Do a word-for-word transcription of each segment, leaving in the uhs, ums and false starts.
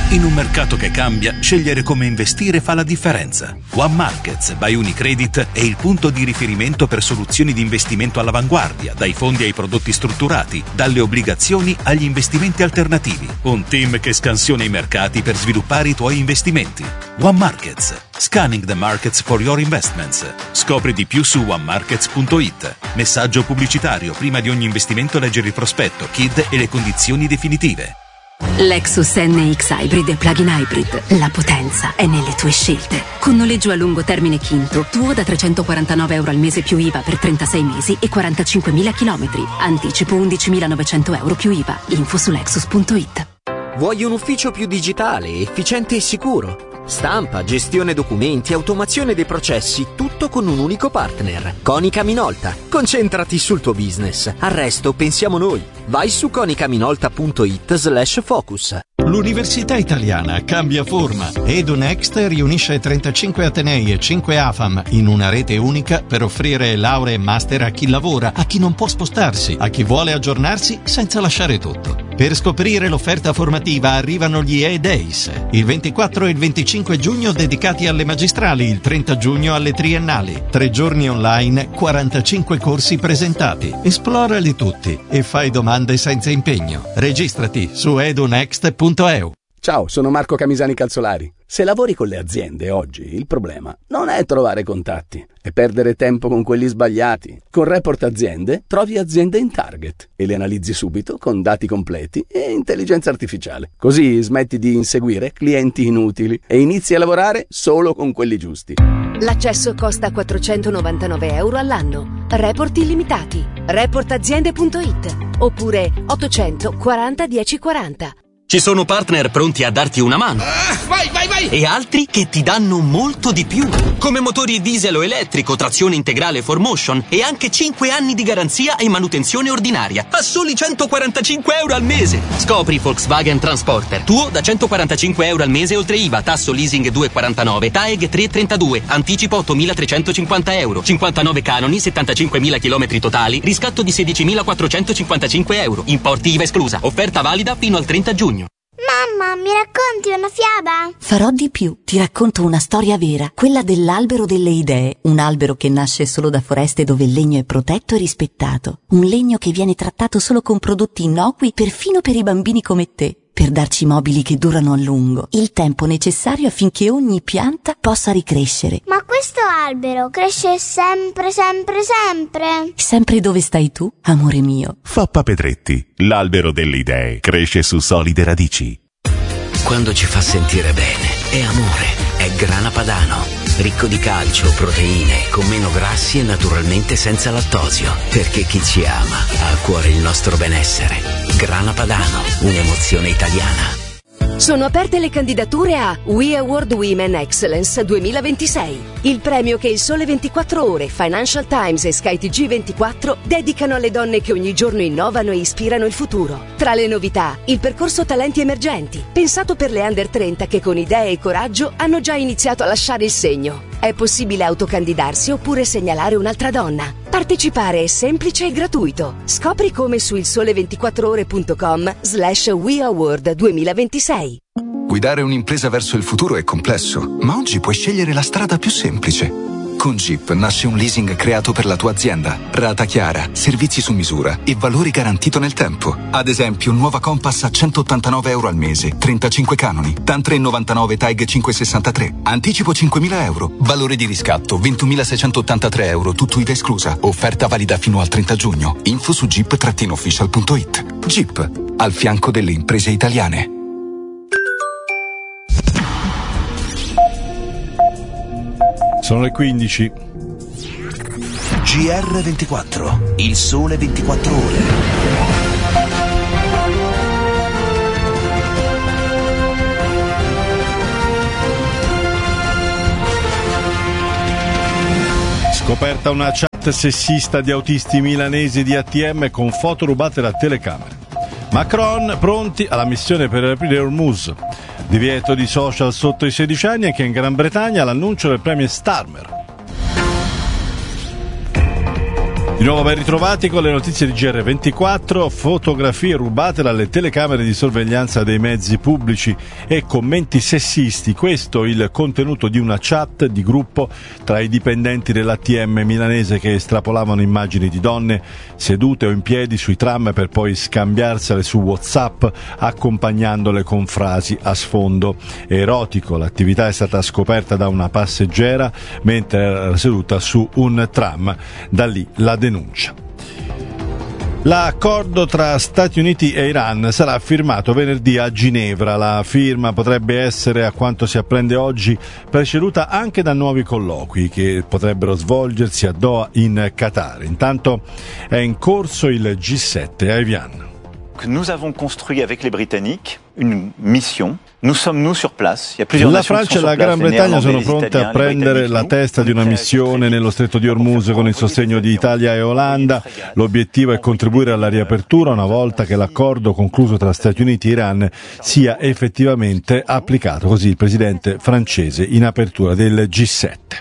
In un mercato che cambia, scegliere come investire fa la differenza. One Markets by Unicredit è il punto di riferimento per soluzioni di investimento all'avanguardia, dai fondi ai prodotti strutturati, dalle obbligazioni agli investimenti alternativi. Un team che scansiona i mercati per sviluppare i tuoi investimenti. One Markets. Scanning the markets for your investments. Scopri di più su one markets punto it. Messaggio pubblicitario. Prima di ogni investimento leggere il prospetto, K I D e le condizioni definitive. Lexus N X Hybrid e Plug-in Hybrid. La potenza è nelle tue scelte. Con noleggio a lungo termine Kinto, tuo da trecentoquarantanove euro al mese più I V A per trentasei mesi e quarantacinquemila chilometri. Anticipo undicimilanovecento euro più I V A. Info su lexus punto it. Vuoi un ufficio più digitale, efficiente e sicuro? Stampa, gestione documenti, automazione dei processi, tutto con un unico partner. Konica Minolta. Concentrati sul tuo business. Al resto pensiamo noi. Vai su konicaminolta punto it slash focus. L'Università Italiana cambia forma. EduNext riunisce trentacinque atenei e cinque A F A M in una rete unica per offrire lauree e master a chi lavora, a chi non può spostarsi, a chi vuole aggiornarsi senza lasciare tutto. Per scoprire l'offerta formativa arrivano gli E-Days, il ventiquattro e il venticinque giugno dedicati alle magistrali, il trenta giugno alle triennali. Tre giorni online, quarantacinque corsi presentati. Esplorali tutti e fai domande senza impegno. Registrati su edunext punto e u. Ciao, sono Marco Camisani Calzolari. Se lavori con le aziende oggi, il problema non è trovare contatti, è perdere tempo con quelli sbagliati. Con Report Aziende trovi aziende in target e le analizzi subito con dati completi e intelligenza artificiale. Così smetti di inseguire clienti inutili e inizi a lavorare solo con quelli giusti. L'accesso costa quattrocentonovantanove euro all'anno. Report illimitati. report aziende punto it oppure ottocento quaranta dieci quaranta. Ci sono partner pronti a darti una mano. Uh, vai, vai, vai! E altri che ti danno molto di più. Come motori diesel o elettrico, trazione integrale four motion e anche cinque anni di garanzia e manutenzione ordinaria. A soli centoquarantacinque euro al mese. Scopri Volkswagen Transporter. Tuo da centoquarantacinque euro al mese oltre I V A, tasso leasing due virgola quarantanove, T A E G tre virgola trentadue, anticipo ottomilatrecentocinquanta euro, cinquantanove canoni, settantacinquemila chilometri totali, riscatto di sedicimilaquattrocentocinquantacinque euro. Importi I V A esclusa. Offerta valida fino al trenta giugno. Mamma, mi racconti una fiaba? Farò di più, ti racconto una storia vera, quella dell'albero delle idee, un albero che nasce solo da foreste dove il legno è protetto e rispettato, un legno che viene trattato solo con prodotti innocui perfino per i bambini come te, per darci mobili che durano a lungo, il tempo necessario affinché ogni pianta possa ricrescere. Ma questo albero cresce sempre, sempre, sempre? Sempre dove stai tu, amore mio. Foppa Pedretti, l'albero delle idee, cresce su solide radici. Quando ci fa sentire bene, è amore, è Grana Padano. Ricco di calcio, proteine, con meno grassi e naturalmente senza lattosio. Perché chi ci ama ha a cuore il nostro benessere. Grana Padano, un'emozione italiana. Sono aperte le candidature a We Award Women Excellence duemilaventisei, il premio che il Sole ventiquattro Ore, Financial Times e Sky T G ventiquattro dedicano alle donne che ogni giorno innovano e ispirano il futuro. Tra le novità, il percorso Talenti Emergenti, pensato per le under trenta che con idee e coraggio hanno già iniziato a lasciare il segno. È possibile autocandidarsi oppure segnalare un'altra donna. Partecipare è semplice e gratuito. Scopri come su il sole ventiquattro ore punto com slash We Award duemilaventisei. Guidare un'impresa verso il futuro è complesso, ma oggi puoi scegliere la strada più semplice. Con Jeep nasce un leasing creato per la tua azienda. Rata chiara, servizi su misura e valori garantito nel tempo. Ad esempio, nuova Compass a centottantanove euro al mese, trentacinque canoni, T A N tre virgola novantanove, T A E G cinquecentosessantatré. Anticipo cinquemila euro. Valore di riscatto ventumilaseicentottantatré euro, tutto I V A esclusa. Offerta valida fino al trenta giugno. Info su jeep official punto it. Jeep, al fianco delle imprese italiane. Sono le quindici. G R ventiquattro, il sole ventiquattro ore. Scoperta una chat sessista di autisti milanesi di A T M con foto rubate da telecamere. Macron pronti alla missione per aprire Hormuz. Divieto di social sotto i sedici anni anche in Gran Bretagna l'annuncio del premio Starmer. Di nuovo ben ritrovati con le notizie di G R ventiquattro, fotografie rubate dalle telecamere di sorveglianza dei mezzi pubblici e commenti sessisti. Questo il contenuto di una chat di gruppo tra i dipendenti dell'A T M milanese che estrapolavano immagini di donne sedute o in piedi sui tram per poi scambiarsele su WhatsApp accompagnandole con frasi a sfondo erotico. L'attività è stata scoperta da una passeggera mentre era seduta su un tram. Da lì la denuncia. L'accordo tra Stati Uniti e Iran sarà firmato venerdì a Ginevra. La firma potrebbe essere, a quanto si apprende oggi, preceduta anche da nuovi colloqui che potrebbero svolgersi a Doha in Qatar. Intanto è in corso il G sette a Evian. Nous avons construit avec les Britanniques une mission. Nous sommes nous sur place. Il y a plusieurs La nations Francia e la qui sont Gran sur place, Bretagna les sono Néerlandais, pronte les a Italiens, prendere les la Britanniques, testa di una missione nello Stretto di Hormuz con il sostegno di Italia e Olanda. L'obiettivo è contribuire alla riapertura una volta che l'accordo concluso tra Stati Uniti e Iran sia effettivamente applicato. Così il presidente francese in apertura del G sette.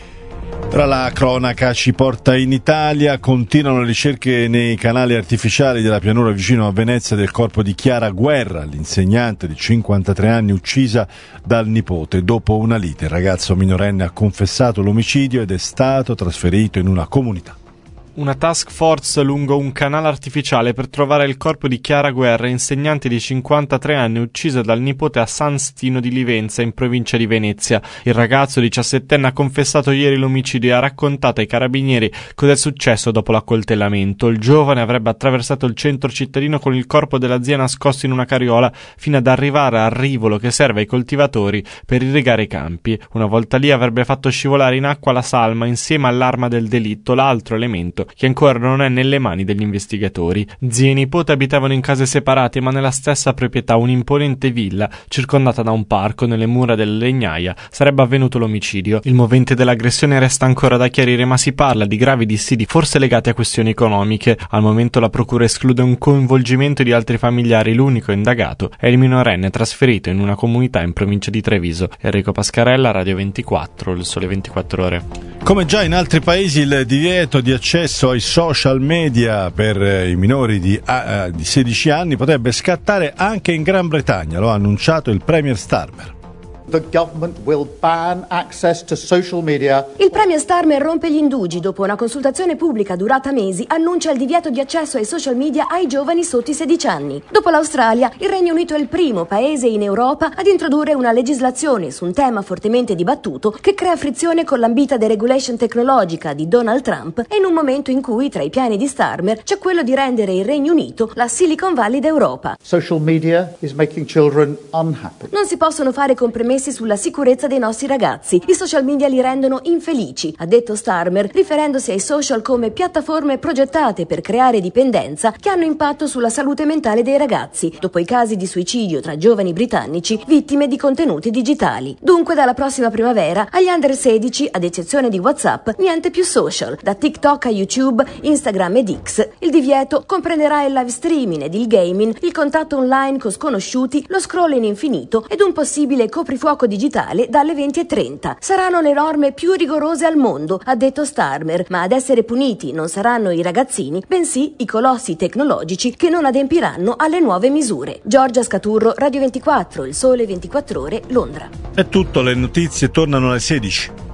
Tra la cronaca ci porta in Italia, continuano le ricerche nei canali artificiali della pianura vicino a Venezia del corpo di Chiara Guerra, l'insegnante di cinquantatré anni uccisa dal nipote dopo una lite. Il ragazzo minorenne ha confessato l'omicidio ed è stato trasferito in una comunità. Una task force lungo un canale artificiale per trovare il corpo di Chiara Guerra, insegnante di cinquantatré anni uccisa dal nipote a San Stino di Livenza, in provincia di Venezia. Il ragazzo diciassettenne ha confessato ieri l'omicidio e ha raccontato ai carabinieri cosa è successo dopo l'accoltellamento. Il giovane avrebbe attraversato il centro cittadino con il corpo della zia nascosto in una carriola fino ad arrivare al rivolo che serve ai coltivatori per irrigare i campi. Una volta lì avrebbe fatto scivolare in acqua la salma insieme all'arma del delitto, l'altro elemento che ancora non è nelle mani degli investigatori. Zia e nipote abitavano in case separate ma nella stessa proprietà, un'imponente villa circondata da un parco. Nelle mura della legnaia sarebbe avvenuto l'omicidio. Il movente dell'aggressione resta ancora da chiarire, ma si parla di gravi dissidi forse legati a questioni economiche. Al momento la procura esclude un coinvolgimento di altri familiari. L'unico indagato è il minorenne trasferito in una comunità in provincia di Treviso. Enrico Pascarella, Radio ventiquattro, il Sole ventiquattro Ore. Come già in altri paesi, il divieto di accesso ai social media per i minori di, uh, di sedici anni potrebbe scattare anche in Gran Bretagna, lo ha annunciato il Premier Starmer. The government will ban access to social media. Il premier Starmer rompe gli indugi. Dopo una consultazione pubblica durata mesi, annuncia il divieto di accesso ai social media ai giovani sotto i sedici anni. Dopo l'Australia, il Regno Unito è il primo paese in Europa ad introdurre una legislazione su un tema fortemente dibattuto che crea frizione con l'ambita deregulation tecnologica di Donald Trump, e in un momento in cui tra i piani di Starmer c'è quello di rendere il Regno Unito la Silicon Valley d'Europa. Social media is making children unhappy. Non si possono fare compromessi sulla sicurezza dei nostri ragazzi. I social media li rendono infelici, ha detto Starmer, riferendosi ai social come piattaforme progettate per creare dipendenza che hanno impatto sulla salute mentale dei ragazzi, dopo i casi di suicidio tra giovani britannici vittime di contenuti digitali. Dunque dalla prossima primavera agli under sedici, ad eccezione di WhatsApp, niente più social. Da TikTok a YouTube, Instagram ed X. Il divieto comprenderà il live streaming ed il gaming, il contatto online con sconosciuti, lo scroll in infinito ed un possibile coprifuoco digitale dalle venti e trenta. Saranno le norme più rigorose al mondo, ha detto Starmer, ma ad essere puniti non saranno i ragazzini, bensì i colossi tecnologici che non adempiranno alle nuove misure. Giorgia Scaturro, Radio ventiquattro, il Sole ventiquattro Ore, Londra. È tutto, le notizie tornano alle sedici.